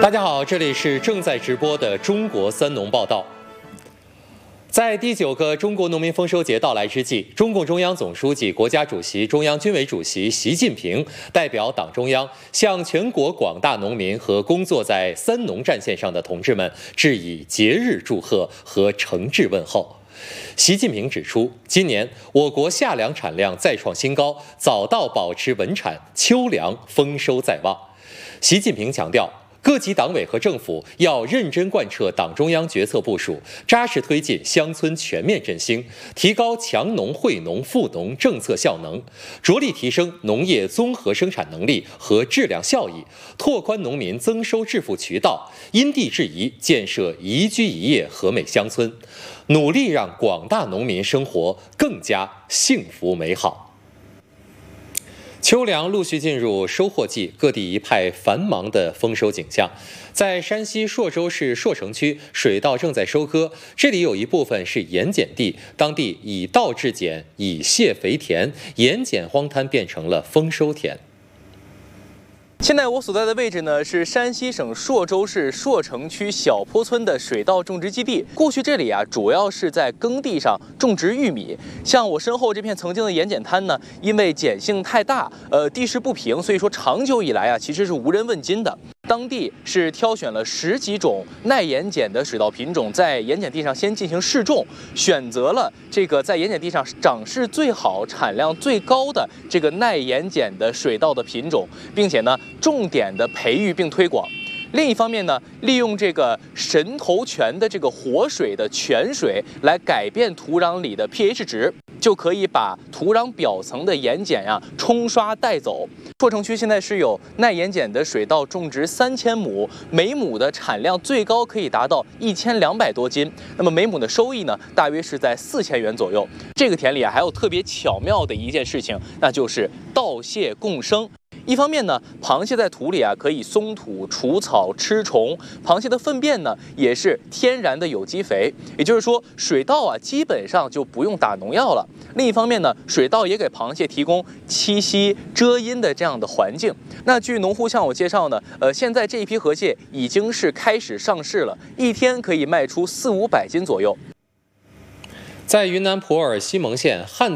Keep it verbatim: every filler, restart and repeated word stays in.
大家好，这里是正在直播的中国三农报道。在第九个中国农民丰收节到来之际，中共中央总书记、国家主席、中央军委主席习近平代表党中央向全国广大农民和工作在三农战线上的同志们致以节日祝贺和诚挚问候。习近平指出，今年我国夏粮产量再创新高，早稻保持稳产，秋粮丰收在望。习近平强调，各级党委和政府要认真贯彻党中央决策部署，扎实推进乡村全面振兴，提高强农惠农富农政策效能，着力提升农业综合生产能力和质量效益，拓宽农民增收致富渠道，因地制宜建设宜居宜业和美乡村，努力让广大农民生活更加幸福美好。秋粮陆续进入收获季，各地一派繁忙的丰收景象。在山西朔州市朔城区，水稻正在收割，这里有一部分是盐碱地，当地以稻制碱，以泄肥田，盐碱荒滩变成了丰收田。 现在我所在的位置呢，是山西省朔州市朔城区小坡村的水稻种植基地。过去这里啊，主要是在耕地上种植玉米。像我身后这片曾经的盐碱滩呢，因为碱性太大，呃，地势不平，所以说长久以来啊，其实是无人问津的。当地是挑选了十几种耐盐碱的水稻品种，在盐碱地上先进行试种，选择了这个在盐碱地上长势最好、产量最高的这个耐盐碱的水稻的品种，并且呢，重点的培育并推广。另一方面呢，利用这个神头泉的这个活水的泉水来改变土壤里的 pH 值，就可以把土壤表层的盐碱呀、啊、冲刷带走。朔城区现在是有耐盐碱的水稻种植三千亩，每亩的产量最高可以达到一千两百多斤，那么每亩的收益呢，大约是在四千元左右。这个田里啊，还有特别巧妙的一件事情，那就是稻蟹共生。一方面呢，螃蟹在土里啊可以松土、除草、吃虫，螃蟹的粪便呢也是天然的有机肥，也就是说水稻啊基本上就不用打农药了。另一方面呢，水稻也给螃蟹提供栖息、遮阴的这样的环境。那据农户向我介绍呢，呃，现在这一批河蟹已经是开始上市了，一天可以卖出四五百斤左右。 在云南普洱西蒙县汉